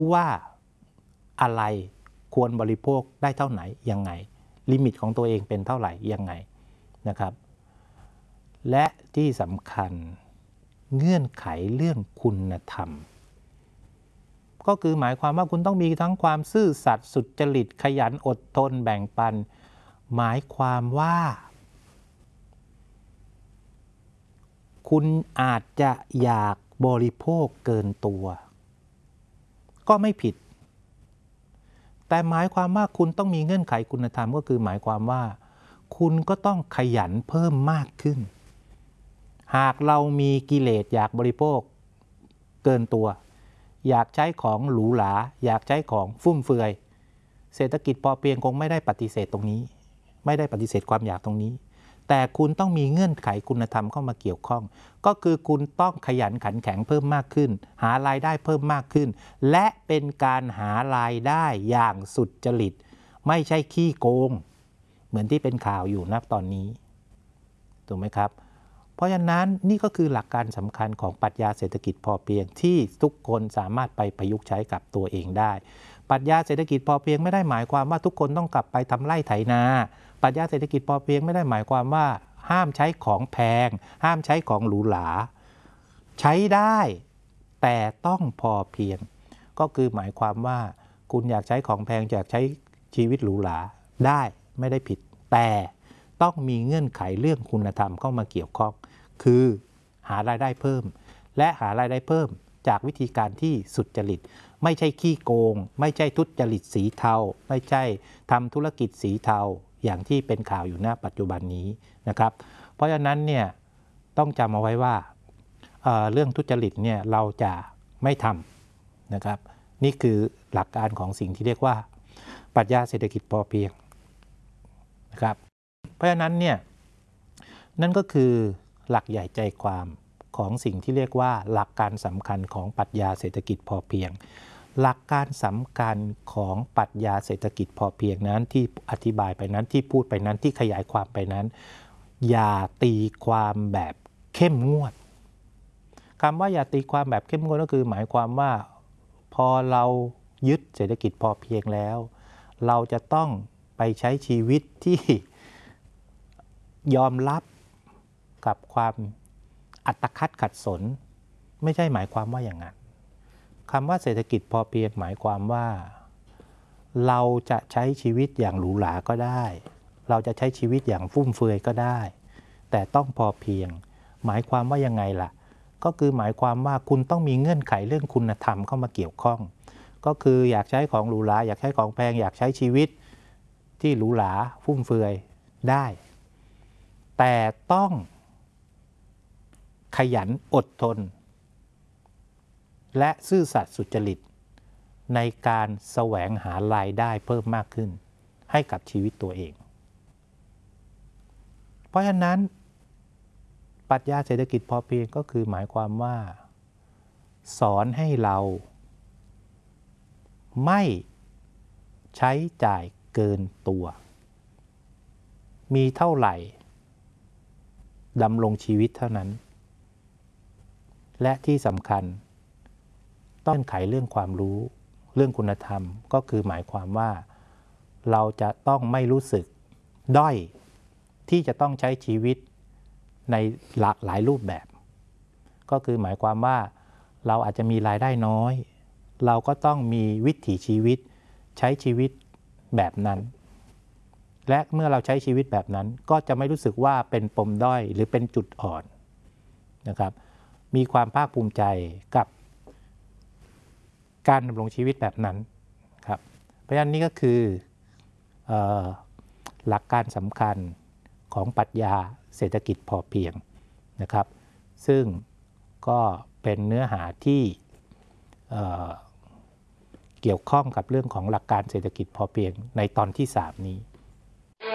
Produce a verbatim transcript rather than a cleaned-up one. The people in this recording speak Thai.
ว่าอะไรควรบริโภคได้เท่าไหร่ยังไงลิมิตของตัวเองเป็นเท่าไหร่ยังไงนะครับและที่สำคัญเงื่อนไขเรื่องคุณธรรมก็คือหมายความว่าคุณต้องมีทั้งความซื่อสัตย์สุจริตขยันอดทนแบ่งปันหมายความว่าคุณอาจจะอยากบริโภคเกินตัวก็ไม่ผิดแต่หมายความว่าคุณต้องมีเงื่อนไขคุณธรรมก็คือหมายความว่าคุณก็ต้องขยันเพิ่มมากขึ้นหากเรามีกิเลสอยากบริโภคเกินตัวอยากใช้ของหรูหราอยากใช้ของฟุ่มเฟือยเศรษฐกิจพอเพียงคงไม่ได้ปฏิเสธตรงนี้ไม่ได้ปฏิเสธความอยากตรงนี้แต่คุณต้องมีเงื่อนไขคุณธรรมเข้ามาเกี่ยวข้องก็คือคุณต้องขยันขันแข็งเพิ่มมากขึ้นหารายได้เพิ่มมากขึ้นและเป็นการหารายได้อย่างสุจริตไม่ใช่ขี้โกงเหมือนที่เป็นข่าวอยู่ณตอนนี้ถูกไหมครับเพราะฉะนั้นนี่ก็คือหลักการสำคัญของปรัชญาเศรษฐกิจพอเพียงที่ทุกคนสามารถไปประยุกต์ใช้กับตัวเองได้ปรัชญาเศรษฐกิจพอเพียงไม่ได้หมายความว่าทุกคนต้องกลับไปทำไร่ไถนาปรัชญาเศรษฐกิจพอเพียงไม่ได้หมายความว่าห้ามใช้ของแพงห้ามใช้ของหรูหราใช้ได้แต่ต้องพอเพียงก็คือหมายความว่าคุณอยากใช้ของแพงอยากใช้ชีวิตหรูหราได้ไม่ได้ผิดแต่ต้องมีเงื่อนไขเรื่องคุณธรรมเข้ามาเกี่ยวข้องคือหารายได้เพิ่มและหารายได้เพิ่มจากวิธีการที่สุจริตไม่ใช่ขี้โกงไม่ใช่ทุจริตสีเทาไม่ใช่ทำธุรกิจสีเทาอย่างที่เป็นข่าวอยู่ณปัจจุบันนี้นะครับเพราะฉะนั้นเนี่ยต้องจำเอาไว้ว่า เอ่อ เรื่องทุจริตเนี่ยเราจะไม่ทำนะครับนี่คือหลักการของสิ่งที่เรียกว่าปรัชญาเศรษฐกิจพอเพียงนะครับเพราะฉะนั้นเนี่ยนั่นก็คือหลักใหญ่ใจความของสิ่งที่เรียกว่าหลักการสำคัญของปรัชญาเศรษฐกิจพอเพียงหลักการสำคัญของปรัชญาเศรษฐกิจพอเพียงนั้นที่อธิบายไปนั้นที่พูดไปนั้นที่ขยายความไปนั้นอย่าตีความแบบเข้มงวดคำว่าอย่าตีความแบบเข้มงวดก็คือหมายความว่าพอเรายึดเศรษฐกิจพอเพียงแล้วเราจะต้องไปใช้ชีวิตที่ยอมรับกับความอัตคัดขัดสนไม่ใช่หมายความว่าอย่างนั้นคำว่าเศรษฐกิจพอเพียงหมายความว่าเราจะใช้ชีวิตอย่างหรูหราก็ได้เราจะใช้ชีวิตอย่างฟุ่มเฟือยก็ได้แต่ต้องพอเพียงหมายความว่ายังไงล่ะก็คือหมายความว่าคุณต้องมีเงื่อนไขเรื่องคุณธรรมเข้ามาเกี่ยวข้องก็คืออยากใช้ของหรูหราอยากใช้ของแพงอยากใช้ชีวิตที่หรูหราฟุ่มเฟือยได้แต่ต้องขยันอดทนและซื่อสัตย์สุจริตในการแสวงหารายได้เพิ่มมากขึ้นให้กับชีวิตตัวเองเพราะฉะนั้นปรัชญาเศรษฐกิจพอเพียงก็คือหมายความว่าสอนให้เราไม่ใช้จ่ายเกินตัวมีเท่าไหร่ดำรงชีวิตเท่านั้นและที่สำคัญต้องไขเรื่องความรู้เรื่องคุณธรรมก็คือหมายความว่าเราจะต้องไม่รู้สึกด้อยที่จะต้องใช้ชีวิตในหลากหลายรูปแบบก็คือหมายความว่าเราอาจจะมีรายได้น้อยเราก็ต้องมีวิถีชีวิตใช้ชีวิตแบบนั้นและเมื่อเราใช้ชีวิตแบบนั้นก็จะไม่รู้สึกว่าเป็นปมด้อยหรือเป็นจุดอ่อนนะครับมีความภาคภูมิใจกับการดำรงชีวิตแบบนั้นครับเพราะฉะนั้นนี่ก็คือหลักการสำคัญของปรัชญาเศรษฐกิจพอเพียงนะครับซึ่งก็เป็นเนื้อหาที่เอ่อเกี่ยวข้องกับเรื่องของหลักการเศรษฐกิจพอเพียงในตอนที่สามนี้